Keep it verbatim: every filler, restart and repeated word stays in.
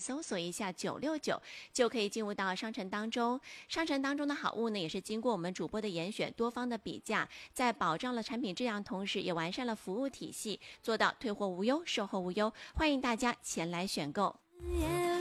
搜索一下九六九，就可以进入到商城当中。商城当中的好物呢，也是经过我们主播的严选，多方的比价，在保障了产品质量同时，也完善了服务体系，做到退货无忧，售后无忧。欢迎大家前来选购。